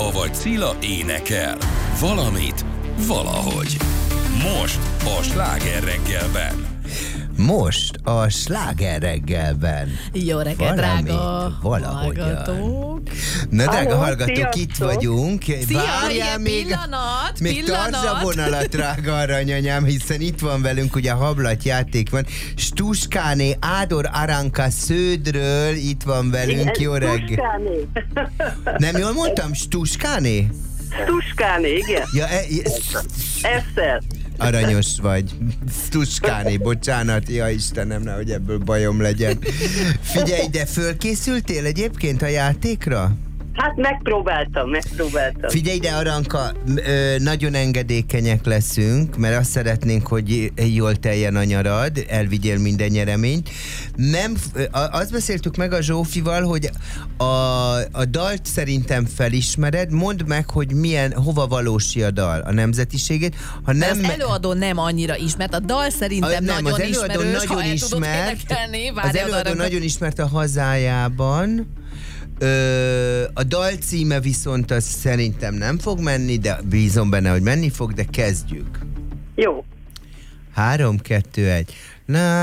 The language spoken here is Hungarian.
Eva vagy Cilla énekel. Valamit, valahogy. Most a Sláger reggelben. Most a Sláger reggelben. Jó reggel, drága valahogyan. hallgatók. Na, drága Halló, hallgatók, sziasztok. itt vagyunk. Szia, Várjál még tartsa a vonalat, drága aranyanyám, hiszen itt van velünk, ugye hablatjáték van. Stuskáné, Ádor Aranka Sződről itt van velünk. Jó reggel. Tuskáné. Nem jól mondtam? Stuskáné? Tuskáné, igen. Ja, Egyszer. aranyos vagy. Stuskáné, bocsánat. Ja, Istenem, nehogy ebből bajom legyen. Figyelj, de fölkészültél egyébként a játékra? Hát megpróbáltam. Figyelj ide, Aranka, nagyon engedékenyek leszünk, mert azt szeretnénk, hogy jól teljen a nyarad, elvigyél minden nyereményt. Nem, azt beszéltük meg a Zsófival, hogy a dalt szerintem felismered, mondd meg, hogy hova valósi a dal, a nemzetiségét. Ha nem, az előadó nem annyira ismert, a dal szerintem nem, nagyon az előadó ismerős, nagyon ha el tudod ismert, énekelni. az előadó nagyon ismert a hazájában. A dal címe viszont az szerintem nem fog menni, de bízom benne, hogy menni fog, de kezdjük. Jó. 3, 2, 1. Na